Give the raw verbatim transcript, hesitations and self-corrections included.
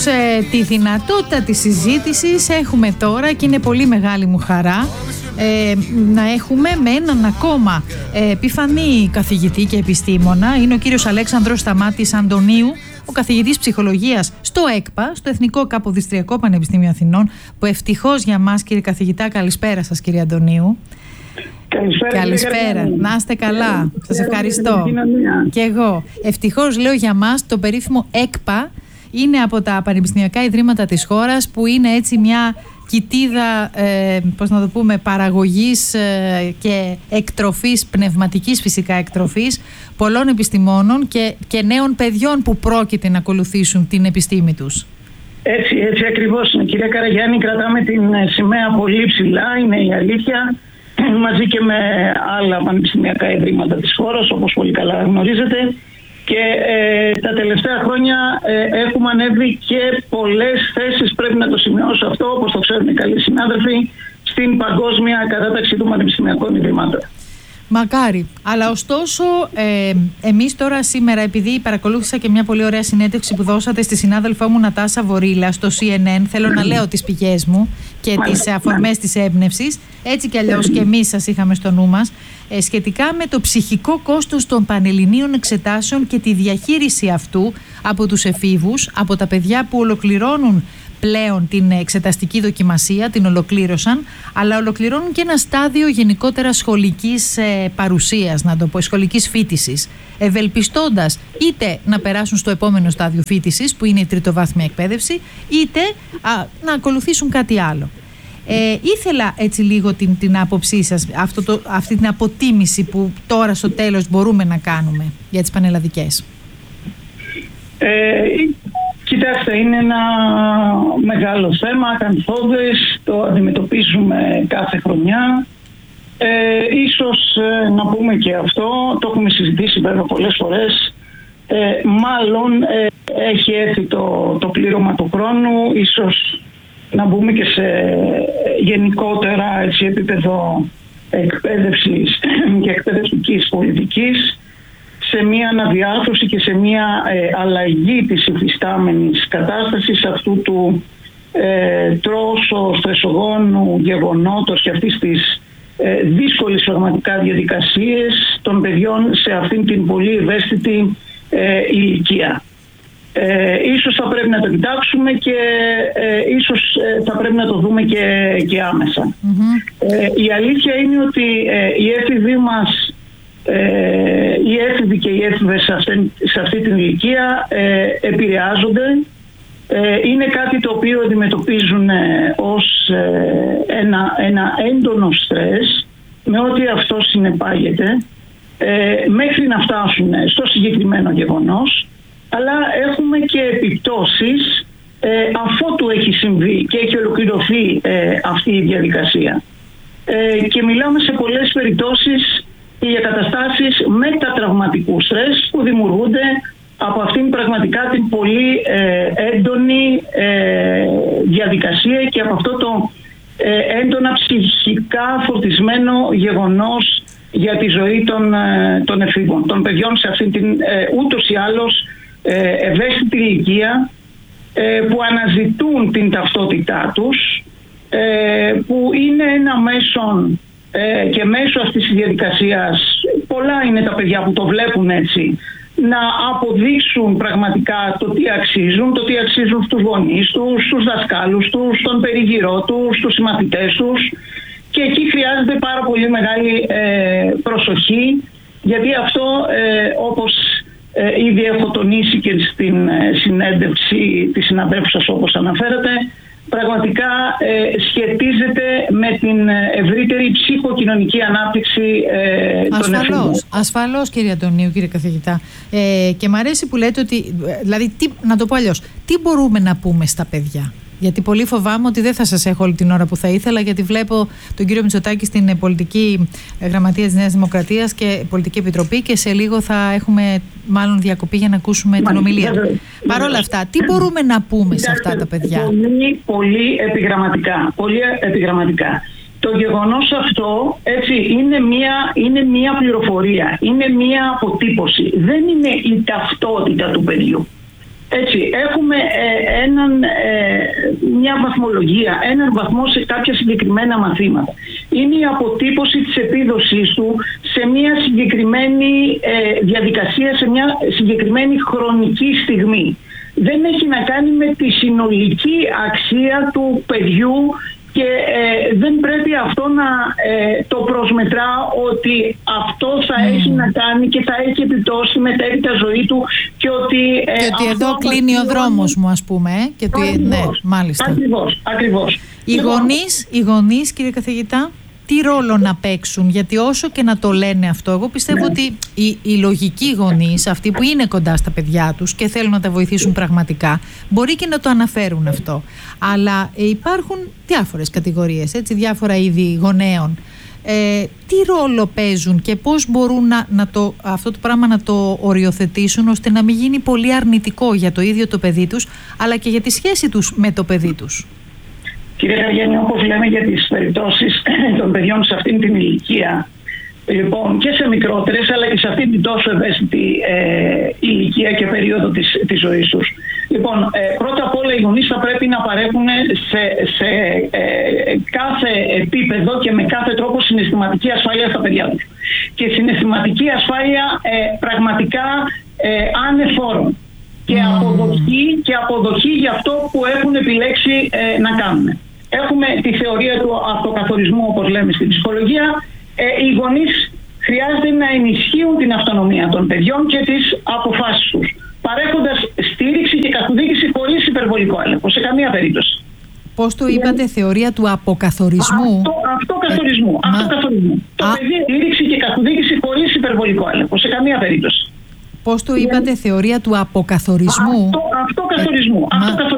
όμως ε, τη δυνατότητα της συζήτησης έχουμε τώρα και είναι πολύ μεγάλη μου χαρά ε, να έχουμε με έναν ακόμα ε, επιφανή καθηγητή και επιστήμονα. Είναι ο κύριος Αλέξανδρος Σταμάτης Αντωνίου, ο καθηγητής ψυχολογίας στο ΕΚΠΑ, στο Εθνικό Καποδιστριακό Πανεπιστήμιο Αθηνών, που ευτυχώς για μας, κύριε καθηγητά, καλησπέρα σας κύριε Αντωνίου. Καλησπέρα. Καλησπέρα. Να είστε καλά. Σας ευχαριστώ. Και εγώ. Ευτυχώς, λέω, για μας το περίφημο ΕΚΠΑ είναι από τα πανεπιστημιακά ιδρύματα της χώρας που είναι έτσι μια κοιτίδα, ε, πώς να το πούμε, παραγωγής ε, και εκτροφής, πνευματικής φυσικά εκτροφής πολλών επιστημόνων και, και νέων παιδιών που πρόκειται να ακολουθήσουν την επιστήμη τους. Έτσι, έτσι ακριβώς. Κυρία Καραγιάννη, κρατάμε την σημαία πολύ ψηλά, είναι η αλήθεια, μαζί και με άλλα πανεπιστημιακά ιδρύματα της χώρας, όπως πολύ καλά γνωρίζετε. Και ε, τα τελευταία χρόνια ε, έχουμε ανέβει και πολλές θέσεις, πρέπει να το σημειώσω αυτό, όπως το ξέρουν οι καλοί συνάδελφοι, στην παγκόσμια κατάταξη των πανεπιστημιακών ιδρυμάτων. Μακάρι. Αλλά ωστόσο, ε, εμείς τώρα σήμερα, επειδή παρακολούθησα και μια πολύ ωραία συνέντευξη που δώσατε στη συνάδελφό μου Νατάσα Βορίλα στο σι εν εν, θέλω να λέω τις πηγές μου και τις αφορμές της έμπνευσης, έτσι κι αλλιώς και εμείς σας είχαμε στο νου μας, ε, σχετικά με το ψυχικό κόστος των πανελληνίων εξετάσεων και τη διαχείριση αυτού από τους εφήβους, από τα παιδιά που ολοκληρώνουν πλέον την εξεταστική δοκιμασία, την ολοκλήρωσαν, αλλά ολοκληρώνουν και ένα στάδιο γενικότερα σχολικής ε, παρουσίας, να το πω, σχολικής φοιτησης, ευελπιστώντας είτε να περάσουν στο επόμενο στάδιο φοιτησης, που είναι η τριτοβάθμια εκπαίδευση, είτε α, να ακολουθήσουν κάτι άλλο. Ε, ήθελα έτσι λίγο την, την άποψή σας, αυτό το, αυτή την αποτίμηση που τώρα στο τέλος μπορούμε να κάνουμε για τις πανελλαδικές. Ε, Κοιτάξτε, είναι ένα μεγάλο θέμα, καθόδες, το αντιμετωπίζουμε κάθε χρονιά. Ε, ίσως ε, να πούμε και αυτό, το έχουμε συζητήσει βέβαια πολλές φορές, ε, μάλλον ε, έχει έρθει το, το πλήρωμα του χρόνου, ίσως να μπούμε και σε γενικότερα έτσι, επίπεδο εκπαίδευσης και εκπαιδευτικής πολιτικής, σε μια αναδιάρθρωση και σε μια ε, αλλαγή της υφιστάμενης κατάστασης αυτού του ε, τρόσο στρεσογόνου γεγονότος και αυτής της ε, δύσκολης πραγματικά διαδικασίες των παιδιών σε αυτήν την πολύ ευαίσθητη ε, ηλικία. Ε, ίσως θα πρέπει να το κοιτάξουμε και ε, ίσως ε, θα πρέπει να το δούμε και, και άμεσα. Mm-hmm. Ε, η αλήθεια είναι ότι ε, οι έφηβοι μας, Ε, οι έφηβοι και οι έφηβες σε αυτή, σε αυτή την ηλικία ε, επηρεάζονται. Ε, είναι κάτι το οποίο αντιμετωπίζουν ε, ως ε, ένα, ένα έντονο στρες με ό,τι αυτό συνεπάγεται ε, μέχρι να φτάσουν στο συγκεκριμένο γεγονός, αλλά έχουμε και επιπτώσεις ε, αφότου έχει συμβεί και έχει ολοκληρωθεί ε, αυτή η διαδικασία. Ε, και μιλάμε σε πολλές περιπτώσεις και για καταστάσεις μετατραυματικού στρες που δημιουργούνται από αυτήν πραγματικά την πολύ ε, έντονη ε, διαδικασία και από αυτό το ε, έντονα ψυχικά φορτισμένο γεγονός για τη ζωή των, ε, των εφήβων, των παιδιών σε αυτήν την ε, ούτως ή άλλως ε, ευαίσθητη ηλικία ε, που αναζητούν την ταυτότητά τους, ε, που είναι ένα μέσον Ε, και μέσω αυτής της διαδικασίας, πολλά είναι τα παιδιά που το βλέπουν έτσι, να αποδείξουν πραγματικά το τι αξίζουν, το τι αξίζουν στους γονείς τους, στους δασκάλους τους, στον περιγυρό τους, στους συμμαθητές τους, και εκεί χρειάζεται πάρα πολύ μεγάλη ε, προσοχή, γιατί αυτό ε, όπως ε, ήδη έχω τονίσει και στην ε, συνέντευξη της συναδέλφου όπως αναφέρατε, πραγματικά ε, σχετίζεται με την ευρύτερη ψυχοκοινωνική ανάπτυξη ε, των εφήβων. Ασφαλώς, κύριε Αντωνίου, κύριε καθηγητά. Ε, και μου αρέσει που λέτε ότι, δηλαδή, τι, να το πω αλλιώς, τι μπορούμε να πούμε στα παιδιά. Γιατί πολύ φοβάμαι ότι δεν θα σας έχω όλη την ώρα που θα ήθελα, γιατί βλέπω τον κύριο Μητσοτάκη στην πολιτική γραμματεία της Νέας Δημοκρατίας και πολιτική επιτροπή, και σε λίγο θα έχουμε μάλλον διακοπή για να ακούσουμε Μα, την ομιλία. Παρ' όλα αυτά, τι μπορούμε να πούμε σε αυτά τα παιδιά. Πολύ, πολύ επιγραμματικά. Πολύ επιγραμματικά. Το γεγονός αυτό, έτσι, είναι μία, είναι μία πληροφορία, είναι μία αποτύπωση. Δεν είναι η ταυτότητα του παιδιού. Έτσι, έχουμε ε, έναν, ε, μια βαθμολογία, έναν βαθμό σε κάποια συγκεκριμένα μαθήματα. Είναι η αποτύπωση της επίδοσής του σε μια συγκεκριμένη ε, διαδικασία, σε μια συγκεκριμένη χρονική στιγμή. Δεν έχει να κάνει με τη συνολική αξία του παιδιού και ε, δεν πρέπει αυτό να ε, το προσμετρά ότι αυτό θα mm. έχει να κάνει και θα έχει επιπτώσει μετέπειτα ζωή του και ότι, ε, και ότι εδώ κλείνει ο δρόμος μου, ας πούμε ε, και ότι, ακριβώς, ναι, μάλιστα. Ακριβώς, ακριβώς. Οι γονείς, οι γονείς, κύριε καθηγητά, τι ρόλο να παίξουν, γιατί όσο και να το λένε αυτό, εγώ πιστεύω ναι. ότι οι, οι λογικοί γονείς, αυτοί που είναι κοντά στα παιδιά τους και θέλουν να τα βοηθήσουν πραγματικά, μπορεί και να το αναφέρουν αυτό. Αλλά ε, υπάρχουν διάφορες κατηγορίες, έτσι, διάφορα είδη γονέων. Ε, τι ρόλο παίζουν και πώς μπορούν να, να το, αυτό το πράγμα να το οριοθετήσουν ώστε να μην γίνει πολύ αρνητικό για το ίδιο το παιδί τους, αλλά και για τη σχέση τους με το παιδί τους. Κύριε Καργέννη, όπως λέμε για τις περιπτώσεις των παιδιών σε αυτήν την ηλικία, λοιπόν, και σε μικρότερες αλλά και σε αυτήν την τόσο ευαίσθητη ε, ηλικία και περίοδο της, της ζωής τους. Λοιπόν, ε, πρώτα απ' όλα οι γονείς θα πρέπει να παρέχουν σε, σε ε, κάθε επίπεδο και με κάθε τρόπο συναισθηματική ασφάλεια στα παιδιά τους. Και συναισθηματική ασφάλεια ε, πραγματικά ε, ανεφόρων. Και αποδοχή, και αποδοχή για αυτό που έχουν επιλέξει ε, να κάνουν. Έχουμε τη θεωρία του αυτοκαθορισμού, όπως λέμε στην ψυχολογία. Ε, οι γονείς χρειάζεται να ενισχύουν την αυτονομία των παιδιών και τις αποφάσεις τους, παρέχοντας στήριξη και καθοδήγηση χωρίς υπερβολικό έλεγχο, σε καμία περίπτωση. Πώς το είπατε, θεωρία του αποκαθορισμού? Αυτό, αυτοκαθορισμού. Μα... αυτοκαθορισμού. Το Α... παιδί στήριξη και καθοδήγηση χωρίς υπερβολικό έλεγχο, σε καμία περίπτωση. Πώς το είπατε, θεωρία του αποκαθορισμού? Αυτό, αυτοκαθορισμού. Ε, αυτοκαθορισμού.